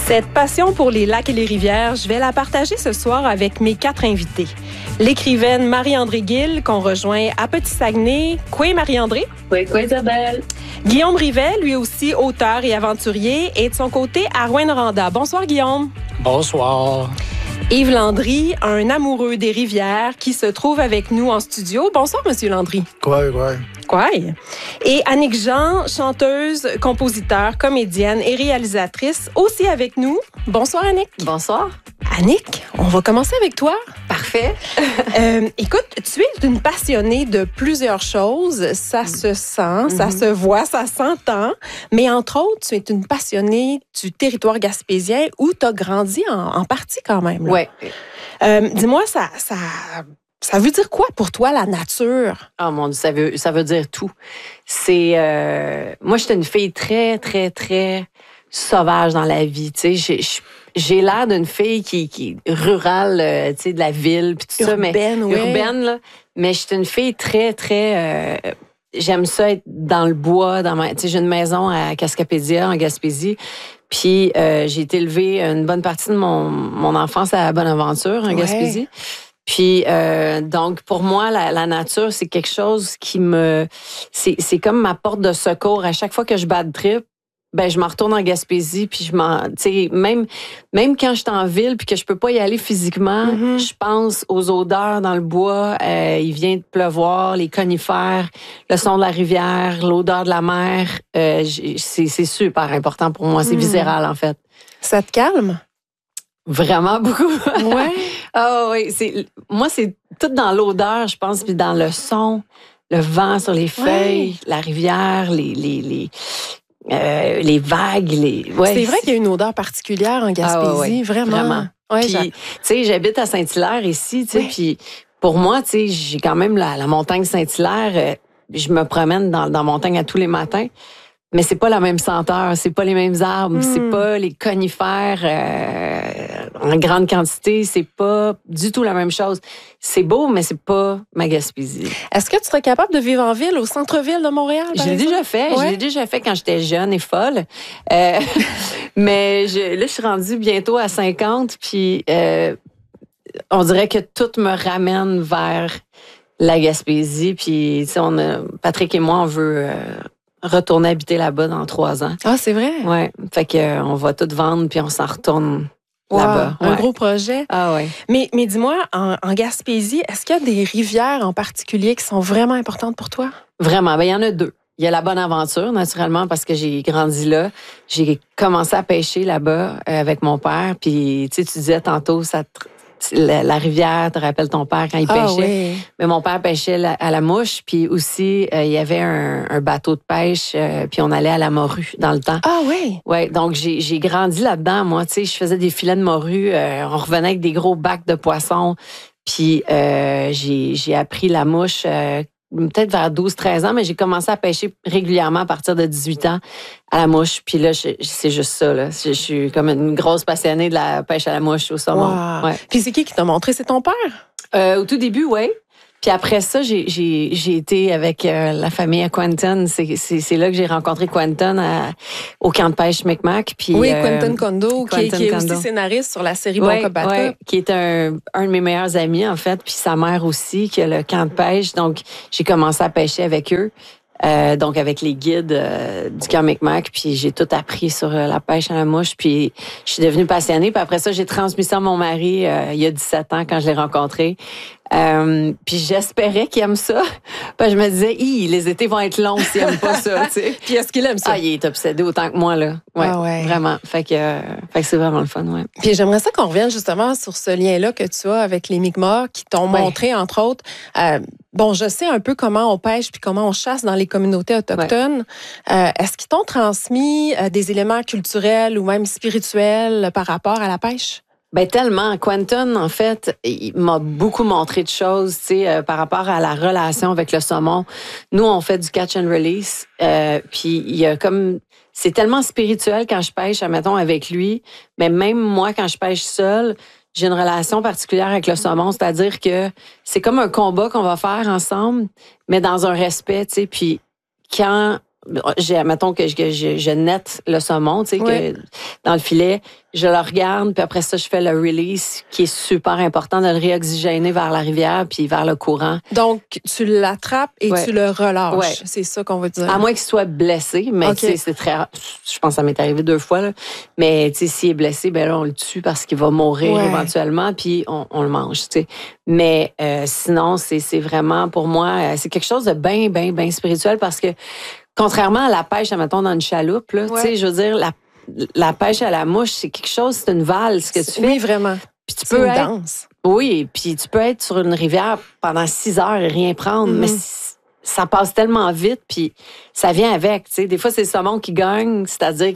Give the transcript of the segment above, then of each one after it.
Cette passion pour les lacs et les rivières, je vais la partager ce soir avec mes 4 invités. L'écrivaine Marie-André Gill, qu'on rejoint à Petit-Saguenay. Quoi, Marie-André? Oui, Isabelle. Guillaume Rivet, lui aussi auteur et aventurier, et de son côté, à Rouyn-Noranda. Bonsoir, Guillaume. Bonsoir. Yves Landry, un amoureux des rivières qui se trouve avec nous en studio. Bonsoir, Monsieur Landry. Quoi? Et Annick Jean, chanteuse, compositeur, comédienne et réalisatrice, aussi avec nous. Bonsoir, Annick. Bonsoir. Annick, on va commencer avec toi. Parfait. Écoute, tu es une passionnée de plusieurs choses. Ça se sent, ça se voit, ça s'entend. Mais entre autres, tu es une passionnée du territoire gaspésien où tu as grandi en partie quand même. Oui. Dis-moi, ça veut dire quoi pour toi, la nature? Oh mon Dieu, ça veut dire tout. C'est... moi, j'étais une fille très, très, très sauvage dans la vie. Tu sais, j'ai l'air d'une fille qui est rurale, tu sais, de la ville, puis tout urbaine, ça. Mais urbaine, là. Mais j'étais une fille très, très... j'aime ça être dans le bois. Tu sais, j'ai une maison à Cascapédia, en Gaspésie. Puis j'ai été élevée une bonne partie de mon enfance à Bonaventure, en Gaspésie. Puis, donc, pour moi, la nature, c'est quelque chose qui c'est comme ma porte de secours. À chaque fois que je bad trip, ben, je m'en retourne en Gaspésie, puis tu sais, même quand je suis en ville, puis que je peux pas y aller physiquement, je pense aux odeurs dans le bois. Il vient de pleuvoir, les conifères, le son de la rivière, l'odeur de la mer. C'est super important pour moi. C'est viscéral, en fait. Ça te calme? Vraiment beaucoup. Ouais. Ah oui, moi c'est tout dans l'odeur, je pense, puis dans le son, le vent sur les feuilles, la rivière, les vagues, c'est vrai qu'il y a une odeur particulière en Gaspésie, vraiment. Ouais, puis tu sais, j'habite à Saint-Hilaire ici, tu sais, puis pour moi, tu sais, j'ai quand même la montagne Saint-Hilaire, je me promène dans la montagne à tous les matins. Mais c'est pas la même senteur, c'est pas les mêmes arbres, c'est pas les conifères en grande quantité, c'est pas du tout la même chose. C'est beau, mais c'est pas ma Gaspésie. Est-ce que tu serais capable de vivre en ville, au centre-ville de Montréal, par exemple? Je l'ai déjà fait quand j'étais jeune et folle. Mais là, je suis rendue bientôt à 50, puis on dirait que tout me ramène vers la Gaspésie. Puis, tu sais, Patrick et moi, on veut... retourner habiter là-bas dans 3 ans. Ah, c'est vrai? Oui. Fait que on va tout vendre puis on s'en retourne là-bas. Un gros projet. Ah oui. Mais dis-moi, en Gaspésie, est-ce qu'il y a des rivières en particulier qui sont vraiment importantes pour toi? Vraiment. Ben, il y en a 2. Il y a la Bonaventure, naturellement, parce que j'ai grandi là. J'ai commencé à pêcher là-bas avec mon père. Puis, tu sais, tu disais tantôt, la rivière, te rappelle ton père quand il pêchait. Oui. Mais mon père pêchait à la mouche, puis aussi, il y avait un bateau de pêche, puis on allait à la morue dans le temps. Ah oui? Oui, donc j'ai grandi là-dedans, moi. Tu sais, je faisais des filets de morue, on revenait avec des gros bacs de poissons, puis j'ai appris la mouche peut-être vers 12-13 ans, mais j'ai commencé à pêcher régulièrement à partir de 18 ans à la mouche. Puis là, c'est juste ça. Là. Je suis comme une grosse passionnée de la pêche à la mouche au saumon. Wow. Ouais. Puis c'est qui t'a montré? C'est ton père? Au tout début, oui. Puis après ça, j'ai été avec la famille à Quentin. C'est là que j'ai rencontré Quentin au camp de pêche Micmac. Puis, oui, Quentin Kondo, qui est Kondo. aussi scénariste sur la série Bon Cop Bad Cop. Qui est un de mes meilleurs amis, en fait. Puis sa mère aussi, qui a le camp de pêche. Donc, j'ai commencé à pêcher avec eux. Donc, avec les guides du camp Micmac. Puis j'ai tout appris sur la pêche à la mouche. Puis je suis devenue passionnée. Puis après ça, j'ai transmis ça à mon mari il y a 17 ans quand je l'ai rencontré. Puis j'espérais qu'il aime ça. Puis je me disais, les étés vont être longs s'il aime pas ça, tu sais. Puis est-ce qu'il aime ça? Ah, il est obsédé autant que moi, là. Ouais, vraiment. Fait que c'est vraiment le fun, ouais. Puis j'aimerais ça qu'on revienne justement sur ce lien-là que tu as avec les Mi'kmaq qui t'ont montré, entre autres. Bon, je sais un peu comment on pêche puis comment on chasse dans les communautés autochtones. Est-ce qu'ils t'ont transmis des éléments culturels ou même spirituels par rapport à la pêche? Ben tellement. Quentin, en fait, il m'a beaucoup montré de choses, tu sais, par rapport à la relation avec le saumon. Nous, on fait du catch and release, puis il y a comme... C'est tellement spirituel quand je pêche, admettons, avec lui, mais même moi, quand je pêche seule, j'ai une relation particulière avec le saumon, c'est-à-dire que c'est comme un combat qu'on va faire ensemble, mais dans un respect, tu sais, puis quand mettons que je nette le saumon, tu sais, que dans le filet, je le regarde, puis après ça, je fais le release, qui est super important de le réoxygéner vers la rivière puis vers le courant. Donc, tu l'attrapes et tu le relâches. Ouais. C'est ça qu'on veut dire. À moins qu'il soit blessé, mais tu sais, c'est très rare. Je pense que ça m'est arrivé 2 fois, là. Mais tu sais, s'il est blessé, ben là, on le tue parce qu'il va mourir éventuellement, puis on le mange, tu sais. Mais sinon, c'est vraiment, pour moi, c'est quelque chose de bien, bien, bien spirituel parce que, contrairement à la pêche, mettons, dans une chaloupe, là, tu sais, je veux dire, la pêche à la mouche, c'est quelque chose, c'est une valse que tu fais. Oui, vraiment. Puis tu peux une danse. Oui, puis tu peux être sur une rivière pendant 6 heures et rien prendre, mais ça passe tellement vite, puis ça vient avec, tu sais. Des fois, c'est le saumon qui gagne, c'est-à-dire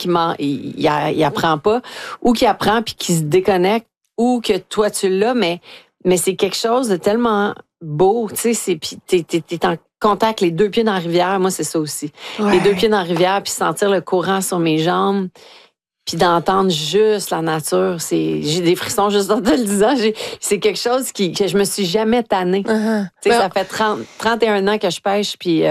qu'il apprend pas, ou qu'il apprend puis qu'il se déconnecte, ou que toi, tu l'as, mais c'est quelque chose de tellement beau, tu sais, puis t'es en contact, les 2 pieds dans la rivière, moi, c'est ça aussi. Ouais. Les 2 pieds dans la rivière, puis sentir le courant sur mes jambes, puis d'entendre juste la nature, j'ai des frissons juste en te le disant. C'est quelque chose que je me suis jamais tannée. Tu sais, ça fait 31 ans que je pêche, puis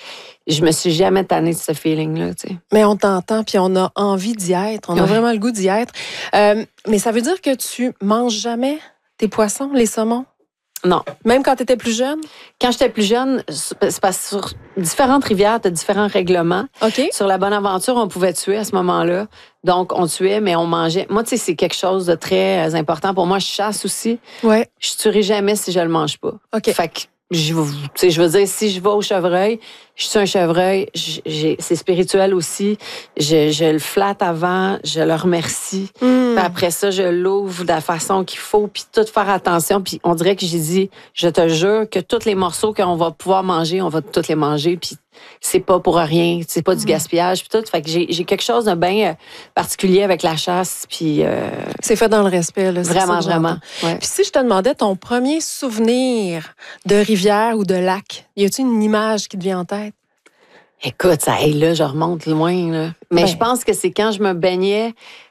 je me suis jamais tannée de ce feeling-là. Tu sais. Mais on t'entend, puis on a envie d'y être. On a vraiment le goût d'y être. Mais ça veut dire que tu manges jamais tes poissons, les saumons? Non. Même quand tu étais plus jeune? Quand j'étais plus jeune, c'est parce que sur différentes rivières, tu as différents règlements. Okay. Sur la Bonaventure, on pouvait tuer à ce moment-là. Donc, on tuait, mais on mangeait. Moi, tu sais, c'est quelque chose de très important. Pour moi, je chasse aussi. Ouais. Je tuerai jamais si je le mange pas. Okay. Fait que, je veux dire, si je vais au chevreuil, je tue un chevreuil, c'est spirituel aussi. Je le flatte avant, je le remercie. Puis après ça, je l'ouvre de la façon qu'il faut, puis tout faire attention. Puis on dirait que j'ai dit, je te jure que tous les morceaux qu'on va pouvoir manger, on va tous les manger. Puis c'est pas pour rien, c'est pas du gaspillage, puis tout. Fait que j'ai quelque chose de bien particulier avec la chasse. Puis c'est fait dans le respect, là. Vraiment, vraiment. Ouais. Puis si je te demandais ton premier souvenir de rivière ou de lac, y a-t-il une image qui te vient en tête? Écoute, là, je remonte loin, là. Mais je pense que c'est quand je me baignais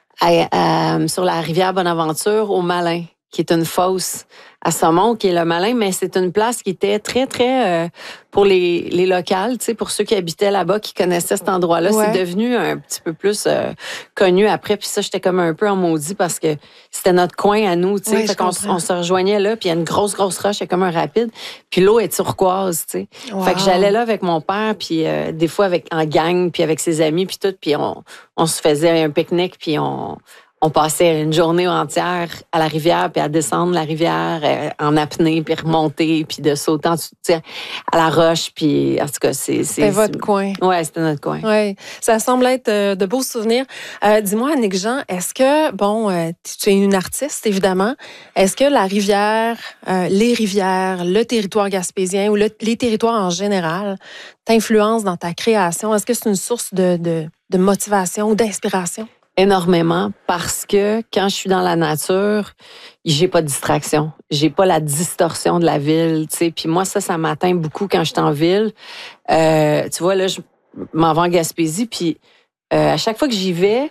sur la rivière Bonaventure au Malin, qui est une fosse à saumon, qui est le Malin, mais c'est une place qui était très, très pour les locales, tu sais, pour ceux qui habitaient là-bas, qui connaissaient cet endroit-là. Ouais. C'est devenu un petit peu plus connu après. Puis ça, j'étais comme un peu en maudit parce que c'était notre coin à nous, tu sais. Fait qu'on se rejoignait là, puis il y a une grosse roche, il y a comme un rapide. Puis l'eau est turquoise, tu sais. Wow. Fait que j'allais là avec mon père, puis des fois en gang, puis avec ses amis, puis tout. Puis on se faisait un pique-nique, puis on passait une journée entière à la rivière, puis à descendre la rivière en apnée, puis remonter, puis de sauter à la roche. Puis en tout cas, c'était votre coin. Oui, c'était notre coin. Oui, ça semble être de beaux souvenirs. Dis-moi, Annick Jean, est-ce que, tu es une artiste, évidemment, est-ce que la rivière, les rivières, le territoire gaspésien ou les territoires en général t'influencent dans ta création? Est-ce que c'est une source de motivation ou d'inspiration? Énormément, parce que quand je suis dans la nature, j'ai pas de distraction. J'ai pas la distorsion de la ville, tu sais. Puis moi, ça m'atteint beaucoup quand je suis en ville. Tu vois, là, je m'en vais en Gaspésie, puis à chaque fois que j'y vais,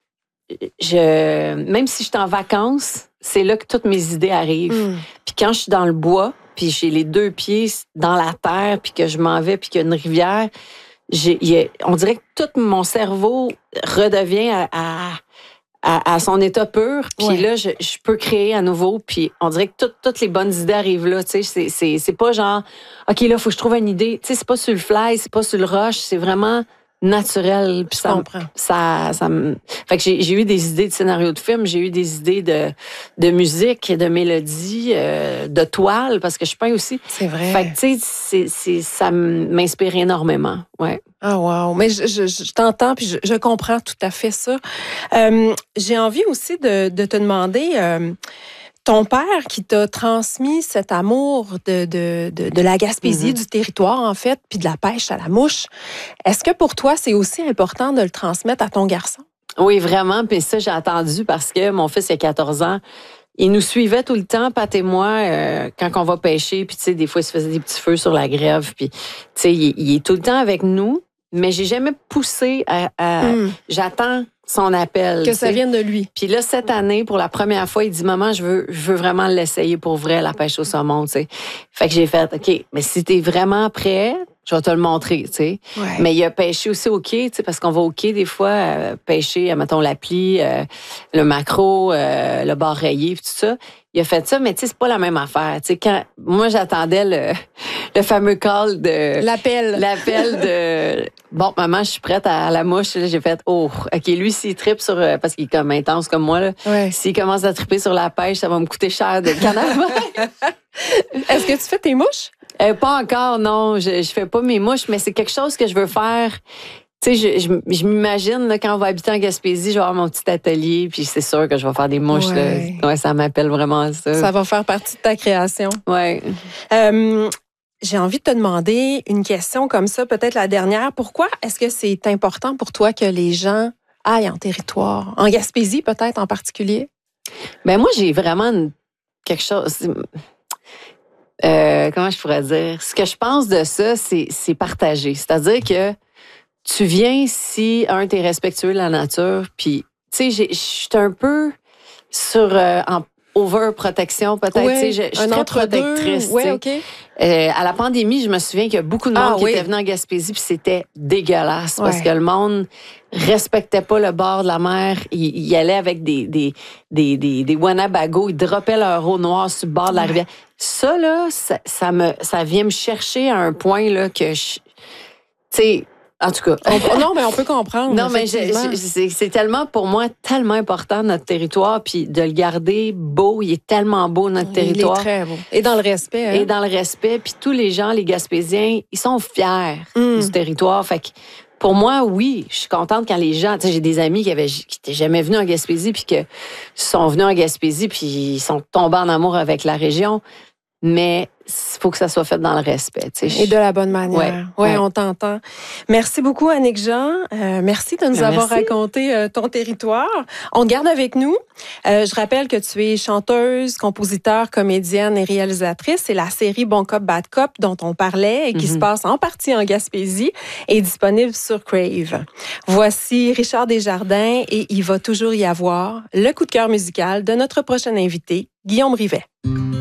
même si je suis en vacances, c'est là que toutes mes idées arrivent. Puis quand je suis dans le bois, puis j'ai les 2 pieds dans la terre, puis que je m'en vais, puis qu'il y a une rivière, on dirait que tout mon cerveau redevient à son état pur. Puis là, je peux créer à nouveau. Puis on dirait que toutes les bonnes idées arrivent là. Tu sais, c'est pas genre, OK, là, il faut que je trouve une idée. Tu sais, c'est pas sur le fly, c'est pas sur le rush. C'est vraiment naturel. Puis je comprends. Fait que j'ai eu des idées de scénario de film, j'ai eu des idées de musique, de mélodie, de toile, parce que je peins aussi. C'est vrai. Fait que, tu sais, ça m'inspire énormément. Ouais. Ah, wow. Mais je t'entends, puis je comprends tout à fait ça. J'ai envie aussi de te demander, ton père qui t'a transmis cet amour de la Gaspésie, du territoire, en fait, puis de la pêche à la mouche, est-ce que pour toi, c'est aussi important de le transmettre à ton garçon? Oui, vraiment. Puis ça, j'ai attendu parce que mon fils, il a 14 ans. Il nous suivait tout le temps, Pat et moi, quand on va pêcher. Puis, tu sais, des fois, il se faisait des petits feux sur la grève. Puis, tu sais, il est tout le temps avec nous. Mais j'ai jamais poussé j'attends son appel. Que ça vienne de lui. Puis là, cette année, pour la première fois, il dit, maman, je veux vraiment l'essayer pour vrai, la pêche au saumon, tu sais. Fait que j'ai fait, OK, mais si t'es vraiment prêt, je vais te le montrer, tu sais. Ouais. Mais il a pêché aussi au quai, tu sais, parce qu'on va au quai des fois pêcher, mettons, l'appli, le maquereau, le bar rayé, puis tout ça. Il a fait ça, mais tu sais, c'est pas la même affaire. Tu sais, quand moi, j'attendais le fameux call de... L'appel de... Bon, maman, je suis prête à la mouche. Là, j'ai fait, oh, OK, lui, s'il trippe sur... parce qu'il est comme intense comme moi, là. Ouais. S'il commence à tripper sur la pêche, ça va me coûter cher de canard. Est-ce que tu fais tes mouches? Pas encore, non. Je fais pas mes mouches, mais c'est quelque chose que je veux faire. Tu sais, je m'imagine, là, quand on va habiter en Gaspésie, je vais avoir mon petit atelier, puis c'est sûr que je vais faire des mouches. Ouais. Là. Ouais, ça m'appelle vraiment à ça. Ça va faire partie de ta création. Ouais. J'ai envie de te demander une question comme ça, peut-être la dernière. Pourquoi est-ce que c'est important pour toi que les gens aillent en territoire? En Gaspésie, peut-être en particulier? Ben moi, j'ai vraiment quelque chose... comment je pourrais dire? Ce que je pense de ça, c'est partager. C'est-à-dire que tu viens ici, t'es respectueux de la nature, puis, tu sais, je suis un peu sur... en overprotection, peut-être. Oui, je suis très protectrice. Oui, OK. À la pandémie, je me souviens qu'il y a beaucoup de monde qui était venu en Gaspésie, puis c'était dégueulasse parce que le monde respectait pas le bord de la mer. Ils allaient avec des Winnebago, ils droppaient leur eau noire sur le bord de la rivière. Ça, là, ça vient me chercher à un point là, que tu sais, en tout cas. Non, mais on peut comprendre. Non, mais c'est tellement, pour moi, tellement important, notre territoire, puis de le garder beau. Il est tellement beau, notre territoire. Il est très beau. Et dans le respect. Hein? Et dans le respect. Puis tous les gens, les Gaspésiens, ils sont fiers du territoire. Fait que, pour moi, oui, je suis contente quand les gens... Tu sais, j'ai des amis qui étaient jamais venus en Gaspésie, puis qui sont venus en Gaspésie, puis ils sont tombés en amour avec la région. Mais il faut que ça soit fait dans le respect. Tu sais. Et de la bonne manière. Oui, on t'entend. Merci beaucoup, Annick Jean. Merci de nous avoir raconté ton territoire. On te garde avec nous. Je rappelle que tu es chanteuse, compositeur, comédienne et réalisatrice. C'est la série Bon Cop, Bad Cop dont on parlait et qui se passe en partie en Gaspésie et disponible sur Crave. Voici Richard Desjardins et Il va toujours y avoir, le coup de cœur musical de notre prochain invité, Guillaume Rivet.